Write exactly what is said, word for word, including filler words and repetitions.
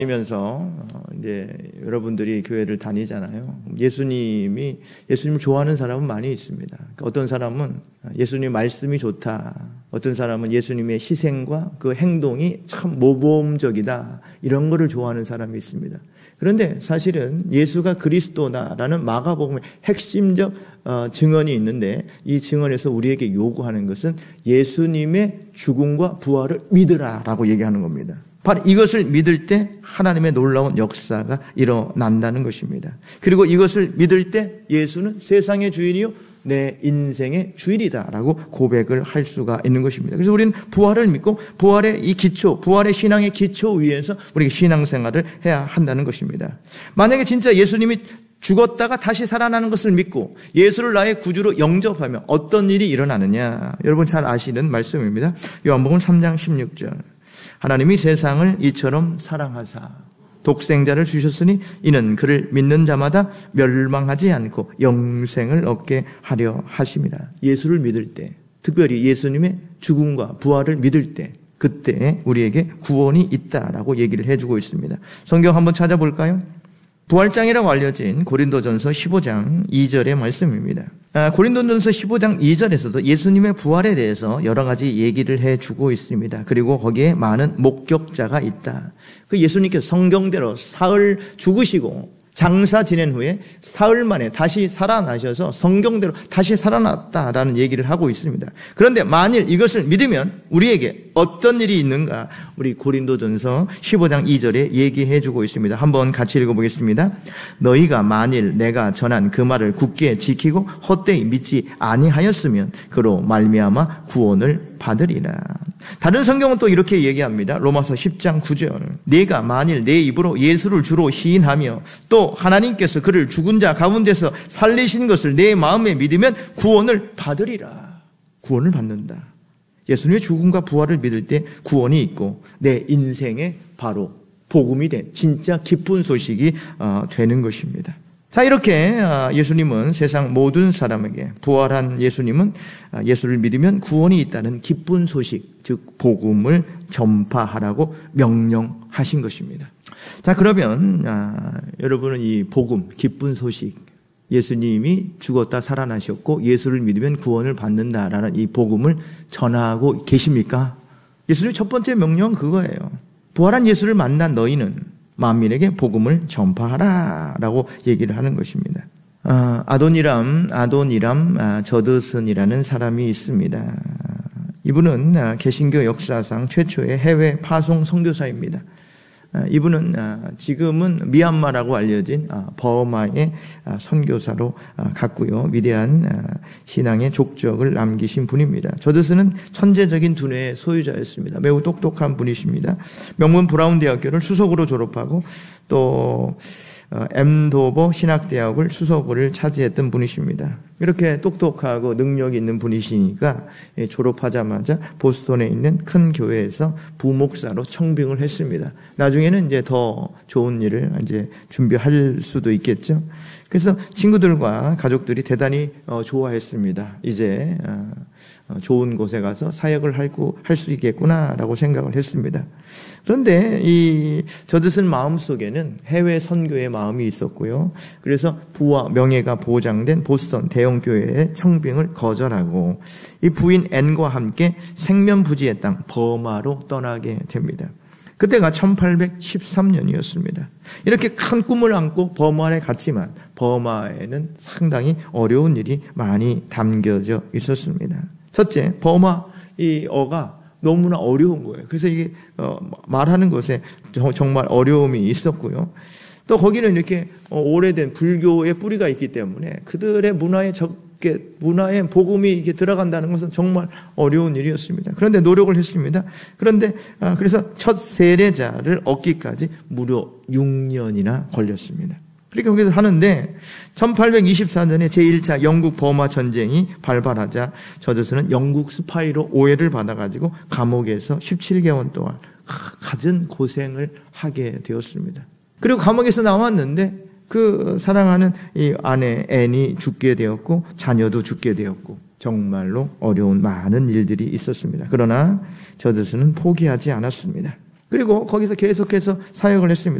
이면서 이제 여러분들이 교회를 다니잖아요. 예수님이 예수님을 좋아하는 사람은 많이 있습니다. 어떤 사람은 예수님 말씀이 좋다. 어떤 사람은 예수님의 희생과 그 행동이 참 모범적이다. 이런 거를 좋아하는 사람이 있습니다. 그런데 사실은 예수가 그리스도다라는 마가복음의 핵심적 어, 증언이 있는데 이 증언에서 우리에게 요구하는 것은 예수님의 죽음과 부활을 믿으라라고 얘기하는 겁니다. 바로 이것을 믿을 때 하나님의 놀라운 역사가 일어난다는 것입니다. 그리고 이것을 믿을 때 예수는 세상의 주인이요 내 인생의 주인이다라고 고백을 할 수가 있는 것입니다. 그래서 우리는 부활을 믿고 부활의 이 기초, 부활의 신앙의 기초 위에서 우리가 신앙생활을 해야 한다는 것입니다. 만약에 진짜 예수님이 죽었다가 다시 살아나는 것을 믿고 예수를 나의 구주로 영접하면 어떤 일이 일어나느냐? 여러분 잘 아시는 말씀입니다. 요한복음 삼 장 십육 절. 하나님이 세상을 이처럼 사랑하사 독생자를 주셨으니 이는 그를 믿는 자마다 멸망하지 않고 영생을 얻게 하려 하심이라. 예수를 믿을 때, 특별히 예수님의 죽음과 부활을 믿을 때, 그때 우리에게 구원이 있다라고 얘기를 해주고 있습니다. 성경 한번 찾아볼까요? 부활장이라고 알려진 고린도전서 십오 장 이 절의 말씀입니다. 아, 고린도전서 십오 장 이 절에서도 예수님의 부활에 대해서 여러 가지 얘기를 해주고 있습니다. 그리고 거기에 많은 목격자가 있다. 그 예수님께서 성경대로 사흘 죽으시고 장사 지낸 후에 사흘 만에 다시 살아나셔서 성경대로 다시 살아났다라는 얘기를 하고 있습니다. 그런데 만일 이것을 믿으면 우리에게 어떤 일이 있는가? 우리 고린도전서 십오 장 이 절에 얘기해 주고 있습니다. 한번 같이 읽어보겠습니다. 너희가 만일 내가 전한 그 말을 굳게 지키고 헛되이 믿지 아니하였으면 그로 말미암아 구원을 받으리라. 다른 성경은 또 이렇게 얘기합니다. 로마서 십 장 구 절. 네가 만일 내 입으로 예수를 주로 시인하며 또 하나님께서 그를 죽은 자 가운데서 살리신 것을 내 마음에 믿으면 구원을 받으리라. 구원을 받는다. 예수님의 죽음과 부활을 믿을 때 구원이 있고 내 인생에 바로 복음이 된 진짜 기쁜 소식이 되는 것입니다. 자, 이렇게 예수님은 세상 모든 사람에게, 부활한 예수님은 예수를 믿으면 구원이 있다는 기쁜 소식, 즉 복음을 전파하라고 명령하신 것입니다. 자, 그러면 아, 여러분은 이 복음, 기쁜 소식, 예수님이 죽었다 살아나셨고 예수를 믿으면 구원을 받는다라는 이 복음을 전하고 계십니까? 예수님의 첫 번째 명령은 그거예요. 부활한 예수를 만난 너희는 만민에게 복음을 전파하라라고 얘기를 하는 것입니다. 아, 아도니람, 아도니람 아, 저드슨이라는 사람이 있습니다. 이분은 아, 개신교 역사상 최초의 해외 파송 선교사입니다. 아, 이분은 아, 지금은 미얀마라고 알려진 아, 버마의 아, 선교사로 아, 갔고요. 위대한 아, 신앙의 족적을 남기신 분입니다. 저드슨은 천재적인 두뇌의 소유자였습니다. 매우 똑똑한 분이십니다. 명문 브라운 대학교를 수석으로 졸업하고 또 어, 엠도버 신학대학을 수석을 차지했던 분이십니다. 이렇게 똑똑하고 능력 있는 분이시니까 졸업하자마자 보스턴에 있는 큰 교회에서 부목사로 청빙을 했습니다. 나중에는 이제 더 좋은 일을 이제 준비할 수도 있겠죠. 그래서 친구들과 가족들이 대단히 어, 좋아했습니다. 이제 어, 좋은 곳에 가서 사역을 할 수 있겠구나라고 생각을 했습니다. 그런데 이 저드슨 마음속에는 해외 선교의 마음이 있었고요. 그래서 부와 명예가 보장된 보스턴 대형 교회의 청빙을 거절하고 이 부인 앤과 함께 생면부지의 땅 버마로 떠나게 됩니다. 그때가 천팔백십삼 년이었습니다. 이렇게 큰 꿈을 안고 버마에 갔지만 버마에는 상당히 어려운 일이 많이 담겨져 있었습니다. 첫째, 버마 이 어가 너무나 어려운 거예요. 그래서 이게 어, 말하는 것에 정말 어려움이 있었고요. 또 거기는 이렇게 어, 오래된 불교의 뿌리가 있기 때문에 그들의 문화에 적게 문화에 복음이 이렇게 들어간다는 것은 정말 어려운 일이었습니다. 그런데 노력을 했습니다. 그런데 아, 그래서 첫 세례자를 얻기까지 무려 육 년이나 걸렸습니다. 그렇게 거기서 하는데 천팔백이십사 년에 제일 차 영국 버마 전쟁이 발발하자 저드슨은 영국 스파이로 오해를 받아가지고 감옥에서 십칠 개월 동안 갖은 고생을 하게 되었습니다. 그리고 감옥에서 나왔는데 그 사랑하는 이 아내 앤이 죽게 되었고 자녀도 죽게 되었고 정말로 어려운 많은 일들이 있었습니다. 그러나 저드슨은 포기하지 않았습니다. 그리고 거기서 계속해서 사역을 했습니다.